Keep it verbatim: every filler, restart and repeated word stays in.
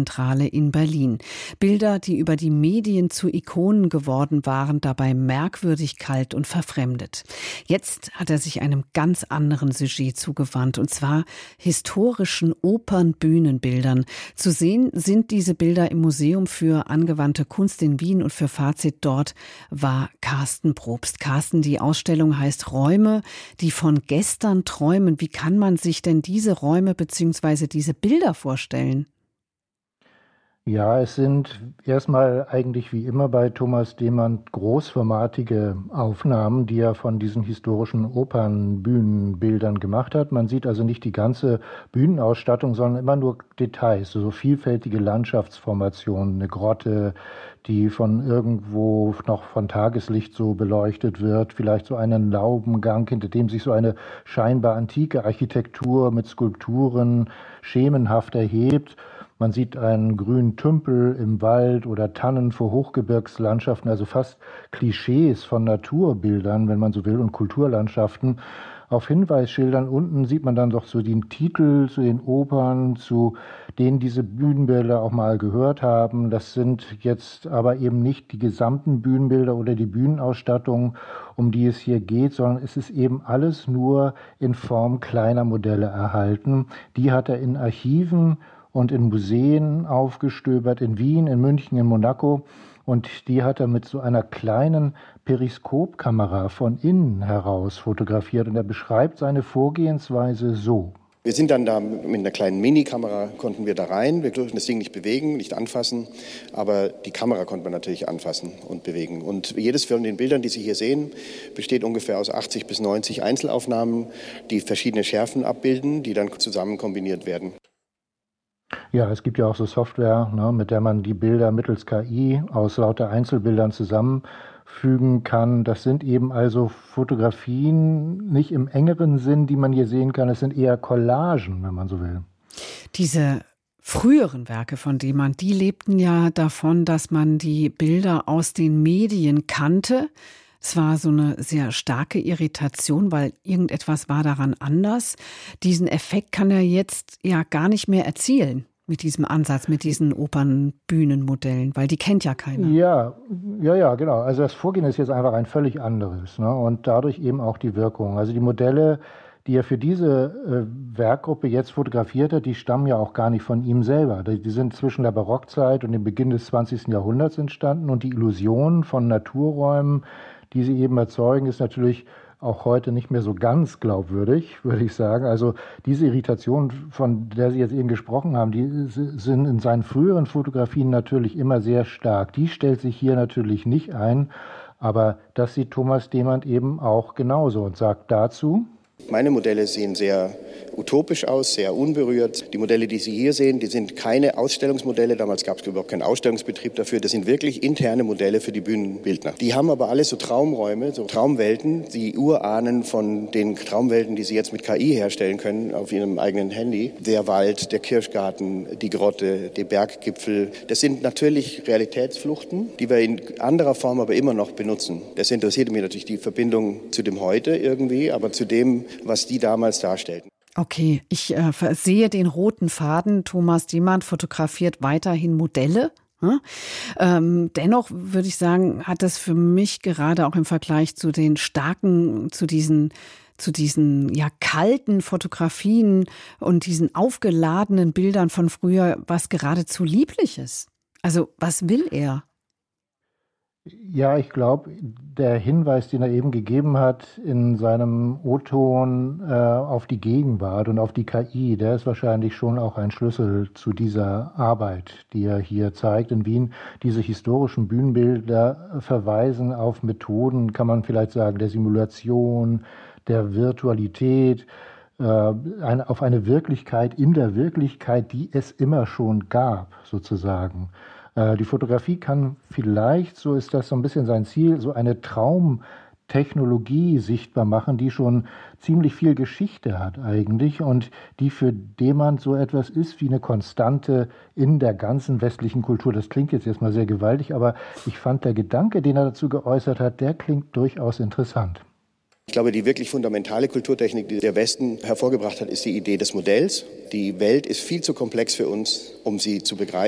Medienzentrale in Berlin. Bilder, die über die Medien zu Ikonen geworden waren, dabei merkwürdig kalt und verfremdet. Jetzt hat er sich einem ganz anderen Sujet zugewandt, und zwar historischen Opernbühnenbildern. Zu sehen sind diese Bilder im Museum für angewandte Kunst in Wien, und für Fazit dort war Carsten Probst. Carsten, die Ausstellung heißt Räume, die von gestern träumen. Wie kann man sich denn diese Räume bzw. diese Bilder vorstellen? Ja, es sind erstmal eigentlich wie immer bei Thomas Demand großformatige Aufnahmen, die er von diesen historischen Opernbühnenbildern gemacht hat. Man sieht also nicht die ganze Bühnenausstattung, sondern immer nur Details, so vielfältige Landschaftsformationen, eine Grotte, die von irgendwo noch von Tageslicht so beleuchtet wird, vielleicht so einen Laubengang, hinter dem sich so eine scheinbar antike Architektur mit Skulpturen schemenhaft erhebt. Man sieht einen grünen Tümpel im Wald oder Tannen vor Hochgebirgslandschaften, also fast Klischees von Naturbildern, wenn man so will, und Kulturlandschaften. Auf Hinweisschildern unten sieht man dann doch so den Titel zu den Opern, zu denen diese Bühnenbilder auch mal gehört haben. Das sind jetzt aber eben nicht die gesamten Bühnenbilder oder die Bühnenausstattung, um die es hier geht, sondern es ist eben alles nur in Form kleiner Modelle erhalten. Die hat er in Archiven und in Museen aufgestöbert, in Wien, in München, in Monaco. Und die hat er mit so einer kleinen Periskopkamera von innen heraus fotografiert. Und er beschreibt seine Vorgehensweise so. Wir sind dann da mit einer kleinen Minikamera, konnten wir da rein. Wir durften das Ding nicht bewegen, nicht anfassen, aber die Kamera konnte man natürlich anfassen und bewegen. Und jedes von den Bildern, die Sie hier sehen, besteht ungefähr aus achtzig bis neunzig Einzelaufnahmen, die verschiedene Schärfen abbilden, die dann zusammen kombiniert werden. Ja, es gibt ja auch so Software, ne, mit der man die Bilder mittels K I aus lauter Einzelbildern zusammenfügen kann. Das sind eben also Fotografien, nicht im engeren Sinn, die man hier sehen kann. Es sind eher Collagen, wenn man so will. Diese früheren Werke von Demand, die lebten ja davon, dass man die Bilder aus den Medien kannte. Es war so eine sehr starke Irritation, weil irgendetwas war daran anders. Diesen Effekt kann er jetzt ja gar nicht mehr erzielen mit diesem Ansatz, mit diesen Opernbühnenmodellen, weil die kennt ja keiner. Ja, ja, ja, genau. Also das Vorgehen ist jetzt einfach ein völlig anderes, ne? Und dadurch eben auch die Wirkung. Also die Modelle, die er für diese äh, Werkgruppe jetzt fotografiert hat, die stammen ja auch gar nicht von ihm selber. Die, die sind zwischen der Barockzeit und dem Beginn des zwanzigsten Jahrhunderts entstanden, und die Illusion von Naturräumen, die sie eben erzeugen, ist natürlich auch heute nicht mehr so ganz glaubwürdig, würde ich sagen. Also diese Irritation, von der Sie jetzt eben gesprochen haben, die sind in seinen früheren Fotografien natürlich immer sehr stark. Die stellt sich hier natürlich nicht ein, aber das sieht Thomas Demand eben auch genauso und sagt dazu: Meine Modelle sehen sehr utopisch aus, sehr unberührt. Die Modelle, die Sie hier sehen, die sind keine Ausstellungsmodelle. Damals gab es überhaupt keinen Ausstellungsbetrieb dafür. Das sind wirklich interne Modelle für die Bühnenbildner. Die haben aber alle so Traumräume, so Traumwelten, die Urahnen von den Traumwelten, die Sie jetzt mit K I herstellen können auf Ihrem eigenen Handy. Der Wald, der Kirschgarten, die Grotte, der Berggipfel. Das sind natürlich Realitätsfluchten, die wir in anderer Form aber immer noch benutzen. Das interessiert mich natürlich die Verbindung zu dem Heute irgendwie, aber zu dem, was die damals darstellten. Okay, ich äh, sehe den roten Faden. Thomas Demand fotografiert weiterhin Modelle. Hm? Ähm, dennoch würde ich sagen, hat das für mich gerade auch im Vergleich zu den starken, zu diesen, zu diesen ja kalten Fotografien und diesen aufgeladenen Bildern von früher was geradezu Liebliches. Also was will er? Ja, ich glaube, der Hinweis, den er eben gegeben hat in seinem O-Ton äh, auf die Gegenwart und auf die K I, der ist wahrscheinlich schon auch ein Schlüssel zu dieser Arbeit, die er hier zeigt in Wien. Diese historischen Bühnenbilder verweisen auf Methoden, kann man vielleicht sagen, der Simulation, der Virtualität, äh, eine, auf eine Wirklichkeit in der Wirklichkeit, die es immer schon gab, sozusagen. Die Fotografie kann vielleicht, so ist das so ein bisschen sein Ziel, so eine Traumtechnologie sichtbar machen, die schon ziemlich viel Geschichte hat eigentlich und die für Demand so etwas ist wie eine Konstante in der ganzen westlichen Kultur. Das klingt jetzt erstmal sehr gewaltig, aber ich fand, der Gedanke, den er dazu geäußert hat, der klingt durchaus interessant. Ich glaube, die wirklich fundamentale Kulturtechnik, die der Westen hervorgebracht hat, ist die Idee des Modells. Die Welt ist viel zu komplex für uns, um sie zu begreifen.